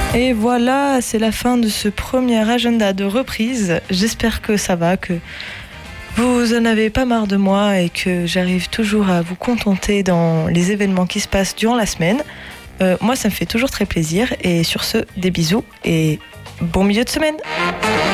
Et voilà, c'est la fin de ce premier agenda de reprise. J'espère que ça va, que vous en avez pas marre de moi et que j'arrive toujours à vous contenter dans les événements qui se passent durant la semaine. Moi, ça me fait toujours très plaisir. Et sur ce, des bisous et bon milieu de semaine.